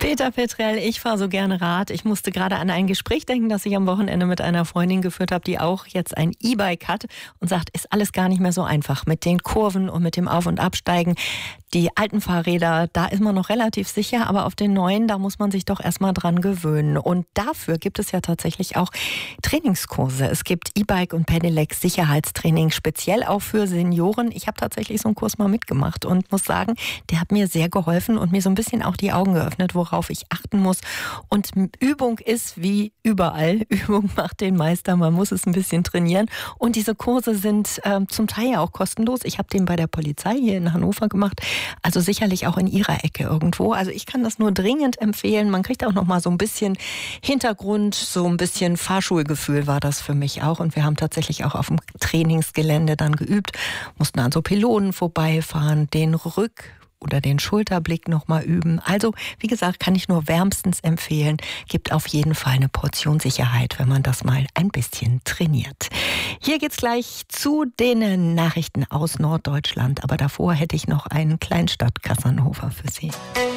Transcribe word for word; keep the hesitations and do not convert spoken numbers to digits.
Peter Petrell, ich fahre so gerne Rad. Ich musste gerade an ein Gespräch denken, das ich am Wochenende mit einer Freundin geführt habe, die auch jetzt ein E-Bike hat und sagt, ist alles gar nicht mehr so einfach mit den Kurven und mit dem Auf- und Absteigen. Die alten Fahrräder, da ist man noch relativ sicher, aber auf den neuen, da muss man sich doch erstmal dran gewöhnen. Und dafür gibt es ja tatsächlich auch Trainingskurse. Es gibt E-Bike und Pedelec Sicherheitstraining, speziell auch für Senioren. Ich habe tatsächlich so einen Kurs mal mitgemacht und muss sagen, der hat mir sehr geholfen und mir so ein bisschen auch die Augen geöffnet, worauf ich achten muss. Und Übung ist wie überall. Übung macht den Meister. Man muss es ein bisschen trainieren. Und diese Kurse sind äh, zum Teil ja auch kostenlos. Ich habe den bei der Polizei hier in Hannover gemacht. Also sicherlich auch in Ihrer Ecke irgendwo. Also ich kann das nur dringend empfehlen. Man kriegt auch noch mal so ein bisschen Hintergrund, so ein bisschen Fahrschulgefühl war das für mich auch. Und wir haben tatsächlich auch auf dem Trainingsgelände dann geübt, mussten an so Pylonen vorbeifahren, den Rück- oder den Schulterblick noch mal üben. Also, wie gesagt, kann ich nur wärmstens empfehlen. Gibt auf jeden Fall eine Portion Sicherheit, wenn man das mal ein bisschen trainiert. Hier geht's gleich zu den Nachrichten aus Norddeutschland. Aber davor hätte ich noch einen Kleinstadt-Casanova für Sie.